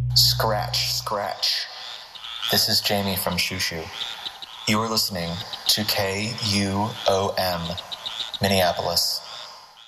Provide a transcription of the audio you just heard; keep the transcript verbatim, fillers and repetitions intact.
Scratch, scratch. This is Jamie from Shushu. You are listening to K U O M, Minneapolis.